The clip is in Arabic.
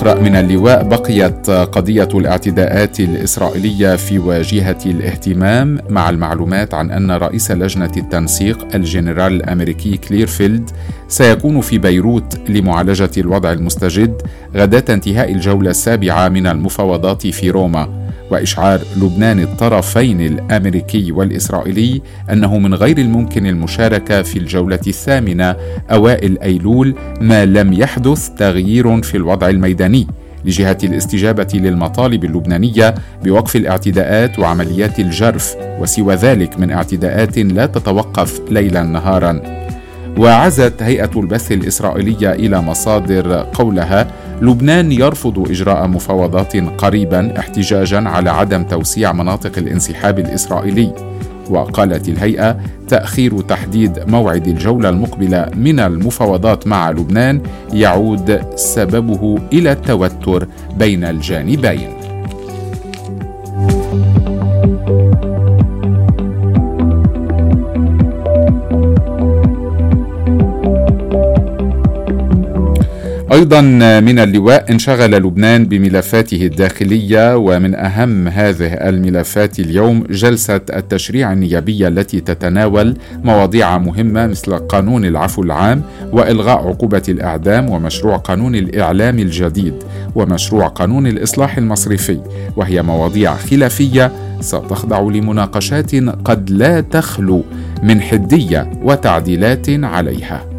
نقرأ من اللواء: بقيت قضية الاعتداءات الإسرائيلية في واجهة الاهتمام، مع المعلومات عن أن رئيس لجنة التنسيق الجنرال الأمريكي كليرفيلد سيكون في بيروت لمعالجة الوضع المستجد غداة انتهاء الجولة السابعة من المفاوضات في روما، وإشعار لبنان الطرفين الأمريكي والإسرائيلي أنه من غير الممكن المشاركة في الجولة الثامنة أوائل أيلول ما لم يحدث تغيير في الوضع الميداني، لجهة الاستجابة للمطالب اللبنانية بوقف الاعتداءات وعمليات الجرف وسوى ذلك من اعتداءات لا تتوقف ليلا نهارا. وعزت هيئة البث الإسرائيلية إلى مصادر قولها: لبنان يرفض إجراء مفاوضات قريبا احتجاجا على عدم توسيع مناطق الانسحاب الإسرائيلي. وقالت الهيئة: تأخير تحديد موعد الجولة المقبلة من المفاوضات مع لبنان يعود سببه إلى التوتر بين الجانبين. أيضا من اللواء: انشغل لبنان بملفاته الداخلية، ومن أهم هذه الملفات اليوم جلسة التشريع النيابية التي تتناول مواضيع مهمة مثل قانون العفو العام وإلغاء عقوبة الإعدام ومشروع قانون الإعلام الجديد ومشروع قانون الإصلاح المصرفي، وهي مواضيع خلافية ستخضع لمناقشات قد لا تخلو من حدية وتعديلات عليها.